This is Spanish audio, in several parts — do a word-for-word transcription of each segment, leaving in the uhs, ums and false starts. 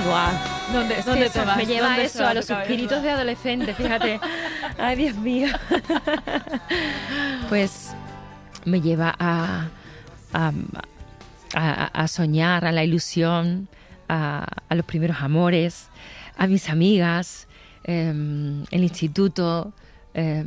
Guau. ¿Dónde, Es dónde que te eso vas? me lleva a ¿Dónde eso, se va a los tu cabeza? suspiritos de adolescente, fíjate. Ay, Dios mío. Pues me lleva a, a, a, a soñar, a la ilusión, a, a los primeros amores, a mis amigas, eh, el instituto, eh,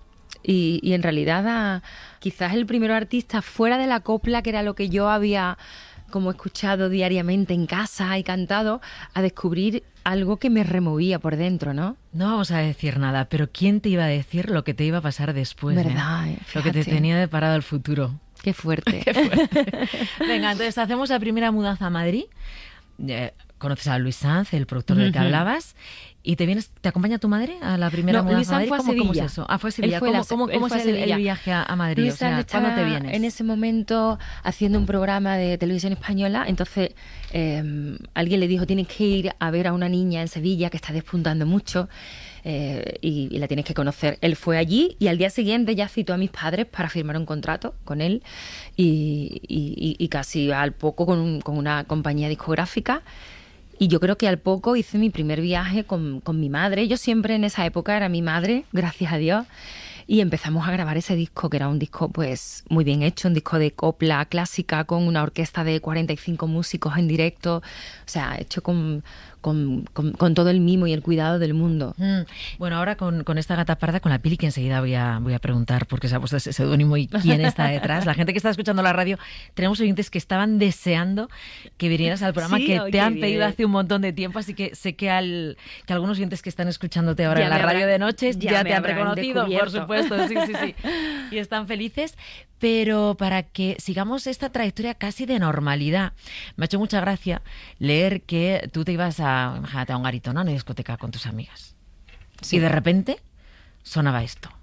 y, y en realidad a, quizás el primer artista fuera de la copla, que era lo que yo había como escuchado diariamente en casa y cantado, a descubrir algo que me removía por dentro, ¿no? No vamos a decir nada, pero ¿quién te iba a decir lo que te iba a pasar después? ¿Verdad? ¿eh? Eh, Lo que te fíjate. tenía deparado el futuro. Qué fuerte. Qué fuerte. Venga, entonces hacemos la primera mudanza a Madrid. Eh, conoces a Luis Sanz, el productor del que Ujú. hablabas, y te vienes, ¿te acompaña tu madre a la primera No, mudanza Luis a Sanz Madrid? fue a ¿Cómo, cómo es Sevilla. eso? Ah, fue a Él Sevilla. fue ¿Cómo, la- cómo, él cómo fue es a el, el Sevilla. viaje a, a Madrid? Luis O sea, Sanz ¿cuándo te estaba vienes? en ese momento haciendo un programa de televisión española, entonces eh, alguien le dijo, tienes que ir a ver a una niña en Sevilla que está despuntando mucho, eh, y, y la tienes que conocer. Él fue allí y al día siguiente ya citó a mis padres para firmar un contrato con él y, y- y casi al poco con, un- con una compañía discográfica. Y yo creo que al poco hice mi primer viaje con, con mi madre. Yo siempre en esa época era mi madre, gracias a Dios. Y empezamos a grabar ese disco, que era un disco pues muy bien hecho, un disco de copla clásica con una orquesta de cuarenta y cinco músicos en directo. O sea, hecho con, con, con, con todo el mimo y el cuidado del mundo. Mm. Bueno, ahora con, con esta gata parda, con la Pili, que enseguida voy a, voy a preguntar por qué se ha puesto ese seudónimo y quién está detrás. La gente que está escuchando la radio, tenemos oyentes que estaban deseando que vinieras al programa, Sí, que oye, te han bien. pedido hace un montón de tiempo, así que sé que, al, que algunos oyentes que están escuchándote ahora Ya en la me radio habrán- de noches ya ya, me te han habrán reconocido, por descubierto. supuesto, sí, sí, sí. Y están felices. Pero para que sigamos esta trayectoria casi de normalidad, me ha hecho mucha gracia leer que tú te ibas a, imagínate, a un garitón, a una discoteca con tus amigas. Sí. Y de repente sonaba esto.